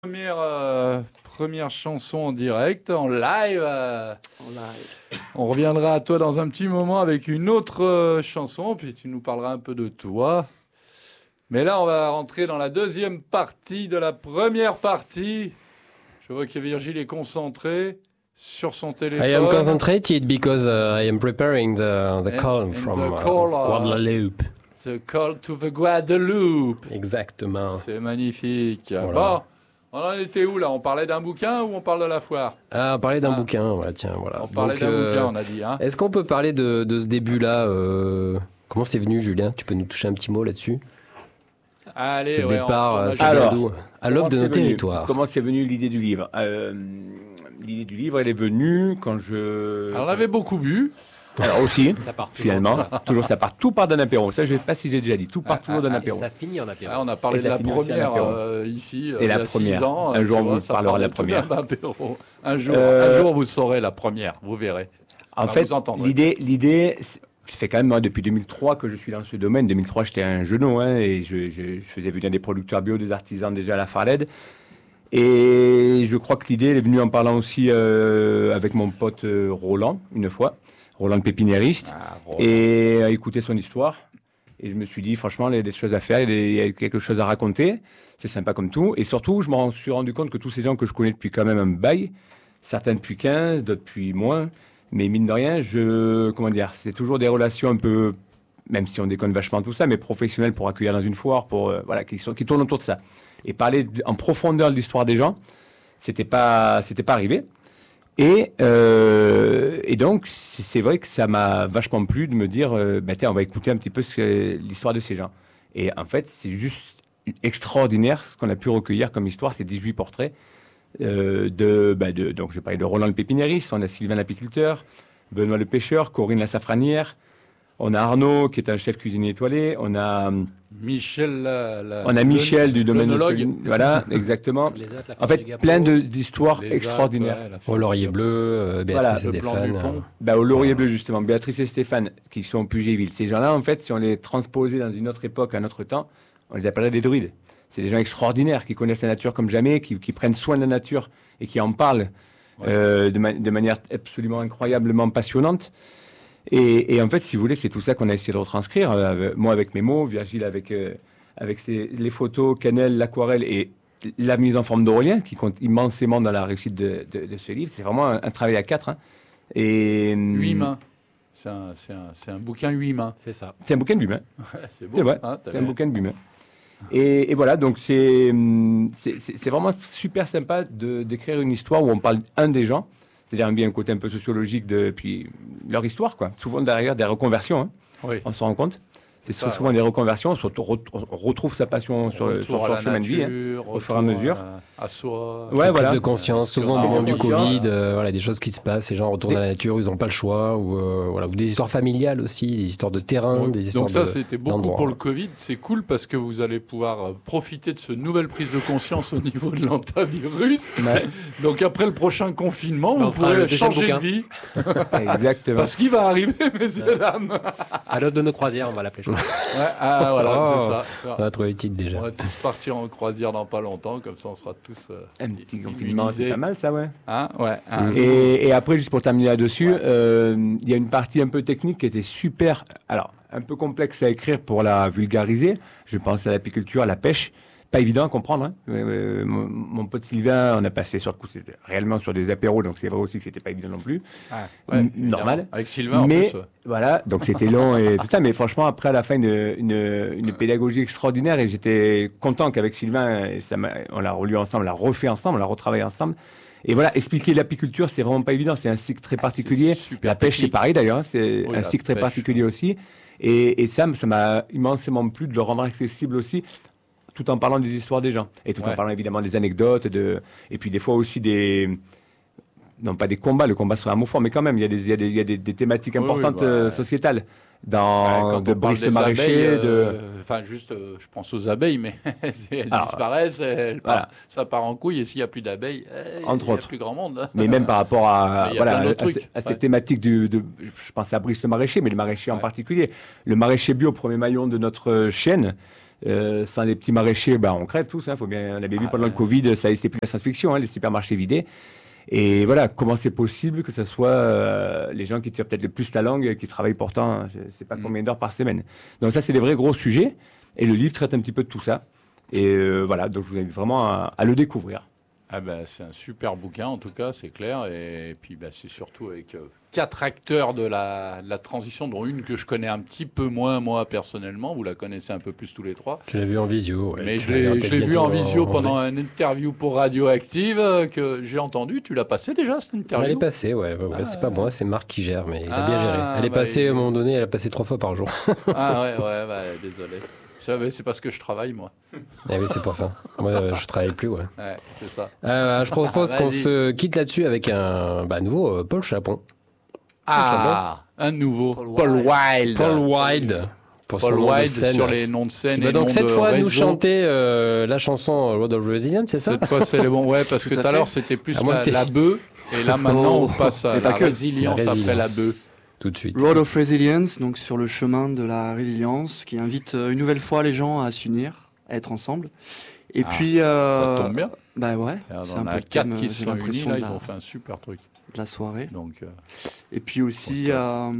Première chanson en direct, en live. On reviendra à toi dans un petit moment avec une autre chanson, puis tu nous parleras un peu de toi. Mais là, on va rentrer dans la deuxième partie de la première partie. Je vois que Virgile est concentré sur son téléphone. I am concentrated because I am preparing the call from Guadeloupe. The call to the Guadeloupe. Exactement. C'est magnifique. Voilà. Bon. On en était où là? On parlait d'un bouquin ou on parle de la foire? Ah, on parlait d'un bouquin, ouais, tiens, voilà. On parlait d'un bouquin, on a dit. Hein. Est-ce qu'on peut parler de ce début-là Comment c'est venu, Julien? Tu peux nous toucher un petit mot là-dessus? Allez, ce départ, ça vient d'où? À l'aube de nos territoires. Comment c'est venu l'idée du livre? L'idée du livre, elle est venue quand je... Alors, on avait beaucoup bu. Alors aussi, ça part finalement, toujours ça part. Tout part d'un apéro. Ça, je ne sais pas si j'ai déjà dit. Tout part toujours d'un apéro. Et ça finit en apéro. On a parlé de la première ici. Et la première. 6 ans, un jour, on vous parlera de la première. Un jour, vous saurez la premiire. Vous verrez. En fait, l'idée, ça fait quand même moi, depuis 2003 que je suis dans ce domaine. 2003, j'étais un genou et je faisais venir des producteurs bio, des artisans déjà à la Farled. Et je crois que l'idée elle est venue en parlant aussi avec mon pote Roland, une fois. Roland le pépiniériste, et à écouter son histoire. Et je me suis dit, franchement, il y a des choses à faire, il y a quelque chose à raconter. C'est sympa comme tout. Et surtout, je me suis rendu compte que tous ces gens que je connais depuis quand même un bail, certains depuis 15, d'autres depuis moins, mais mine de rien, c'est toujours des relations un peu, même si on déconne vachement tout ça, mais professionnelles pour accueillir dans une foire, qui tournent autour de ça. Et parler en profondeur de l'histoire des gens, c'était pas arrivé. Et donc, c'est vrai que ça m'a vachement plu de me dire, on va écouter un petit peu l'histoire de ces gens. Et en fait, c'est juste extraordinaire ce qu'on a pu recueillir comme histoire, ces 18 portraits. Donc, je vais parler de Roland le pépiniériste, on a Sylvain l'apiculteur, Benoît le pêcheur, Corinne la safranière, on a Arnaud qui est un chef cuisinier étoilé, on a Michel, du domaine de voilà, exactement. En fait, plein d'histoires extraordinaires. Au Laurier Bleu, Béatrice et Stéphane. Au Laurier Bleu, justement, Béatrice et Stéphane, qui sont au Puget-Ville. Ces gens-là, en fait, si on les transposait dans une autre époque, un autre temps, on les appellerait des druides. C'est des gens extraordinaires qui connaissent la nature comme jamais, qui prennent soin de la nature et qui en parlent de manière absolument incroyablement passionnante. Et en fait, si vous voulez, c'est tout ça qu'on a essayé de retranscrire. Moi avec mes mots, Virgile avec les photos, Canel, l'aquarelle et la mise en forme d'Aurélien, qui compte immensément dans la réussite de ce livre. C'est vraiment un travail à 4. Hein. Et 8 mains. C'est un bouquin 8 mains. C'est ça. C'est un bouquin de 8 mains. C'est beau. C'est vrai. C'est un bouquin de 8 mains. Et voilà, donc c'est vraiment super sympa d'écrire une histoire où on parle des gens. C'est-à-dire bien un côté un peu sociologique puis leur histoire, quoi. Souvent derrière des reconversions, hein. Oui. On se rend compte. C'est souvent des reconversions, on retrouve sa passion sur son chemin de vie, au fur et à mesure. À soi. Ouais, prise de conscience, souvent au moment du Covid, des choses qui se passent, les gens retournent à la nature, ils n'ont pas le choix, ou des histoires familiales aussi, des histoires de terrain, des histoires Donc ça, c'était beaucoup pour le Covid. C'est cool parce que vous allez pouvoir profiter de ce nouvelle prise de conscience au niveau de l'antivirus. Ouais. Donc après le prochain confinement, vous pourrez changer de vie. Exactement. Parce qu'il va arriver, messieurs, dames. À l'aube de nos croisières, on va l'appeler. Ouais, voilà, c'est ça. On va trouver utile déjà. On va tous partir en croisière dans pas longtemps, comme ça on sera tous un petit confinement, c'est pas mal ça, ouais. Hein, ouais. Et après, juste pour terminer là-dessus, il y a une partie un peu technique qui était super, alors un peu complexe à écrire pour la vulgariser. Je pense à l'apiculture, à la pêche. Pas évident à comprendre. Hein. Mon pote Sylvain, on a passé sur le coup, c'était réellement sur des apéros, donc c'est vrai aussi que c'était pas évident non plus. Normal. Avec Sylvain, mais, en plus. Voilà, donc c'était long et tout ça. Mais franchement, après, à la fin, une pédagogie extraordinaire et j'étais content qu'avec Sylvain, on l'a relu ensemble, on l'a refait ensemble, on l'a retravaillé ensemble. Et voilà, expliquer l'apiculture, c'est vraiment pas évident. C'est un cycle très particulier. La pêche, c'est pareil d'ailleurs. Hein, c'est un cycle très particulier aussi. Et ça m'a immensément plu de le rendre accessible aussi, tout en parlant des histoires des gens. Et tout en parlant évidemment des anecdotes. Et puis des fois aussi non pas des combats, le combat serait un mot fort, mais quand même, il y a des thématiques importantes sociétales. De Brice le maraîcher, je pense aux abeilles, mais elles disparaissent, ça part en couille, et s'il n'y a plus d'abeilles, il n'y a plus grand monde. Mais même par rapport à cette thématique je pense à Brice le maraîcher, mais le maraîcher en particulier. Le maraîcher bio, premier maillon de notre chaîne, Sans les petits maraîchers, on crève tous. On avait vu pendant le Covid, ça n'existait plus la science-fiction, les supermarchés vidés. Et voilà, comment c'est possible que ce soit les gens qui tirent peut-être le plus la langue, qui travaillent pourtant, je ne sais pas combien d'heures par semaine. Donc ça, c'est des vrais gros sujets. Et le livre traite un petit peu de tout ça. Et voilà, donc je vous invite vraiment à le découvrir. C'est un super bouquin, en tout cas, c'est clair. Et puis, c'est surtout avec 4 acteurs de la transition, dont une que je connais un petit peu moins, moi, personnellement. Vous la connaissez un peu plus tous les 3. Tu l'as vu en visio, ouais. Mais je l'ai vu en visio pendant une interview pour Radioactive que j'ai entendu. Tu l'as passé déjà, cette interview? Elle est passée, ouais. C'est pas moi, c'est Marc qui gère, mais il a bien géré. Elle est passée, à un moment donné, elle a passé 3 fois par jour. Désolé. C'est parce que je travaille, moi. Oui, c'est pour ça. Moi, je travaille plus, ouais. C'est ça. Je propose qu'on se quitte là-dessus avec un nouveau Paul Chapon. Un nouveau. Paul Wilde. Paul Wilde. Paul Wilde sur les noms de scène. Qui va donc cette fois nous chanter la chanson Road of Resilience, c'est ça? Cette fois, c'est les bons. Ouais, parce que tout à l'heure, c'était plus la bœuf. Et là, maintenant, on passe à la résilience après la bœuf. Tout de suite. Road of Resilience, donc sur le chemin de la résilience, qui invite une nouvelle fois les gens à s'unir, à être ensemble. Et puis... ça tombe bien. Ouais. C'est un peu 4 qui se sont unis, là, ils ont fait un super truc. De la soirée. Donc, et puis aussi la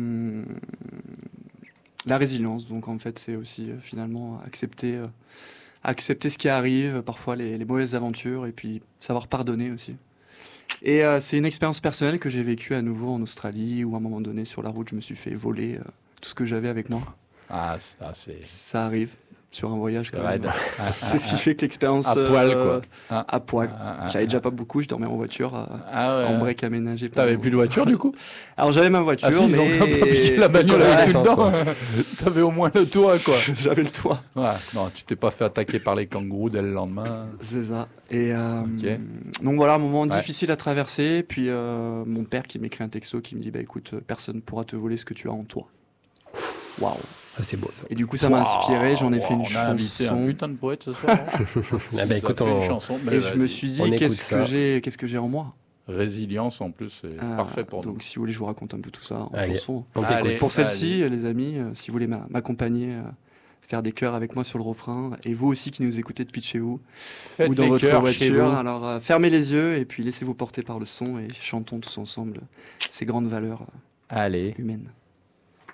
résilience, donc en fait c'est aussi finalement accepter ce qui arrive, parfois les mauvaises aventures, et puis savoir pardonner aussi. Et c'est une expérience personnelle que j'ai vécue à nouveau en Australie, où à un moment donné sur la route je me suis fait voler tout ce que j'avais avec moi. Ça arrive sur un voyage quand même. C'est ce qui fait que l'expérience à poil quoi. À poil. J'avais déjà pas beaucoup, je dormais en voiture en break aménagé. T'avais plus de voiture du coup? Alors j'avais ma voiture, mais ils ont pas piqué la bagnole avec tout dedans. T'avais au moins le toit quoi. J'avais le toit. Non, tu t'es pas fait attaquer par les kangourous dès le lendemain. C'est ça. Et donc voilà, un moment difficile à traverser. Puis mon père qui m'écrit un texto qui me dit écoute, personne pourra te voler ce que tu as en toi. Waouh. C'est beau ça. Et du coup ça m'a inspiré, j'en ai fait une chanson. On a invité un putain de poète ce soir. Écoute, une chanson. Et je me suis dit qu'est-ce que j'ai en moi. Résilience en plus, c'est parfait pour nous. Donc si vous voulez, je vous raconte un peu tout ça en Allez, chanson. Pour celle-ci, les amis, si vous voulez m'accompagner, faire des chœurs avec moi sur le refrain, et vous aussi qui nous écoutez depuis de chez vous, ou dans votre voiture, alors fermez les yeux et puis laissez-vous porter par le son et chantons tous ensemble ces grandes valeurs humaines.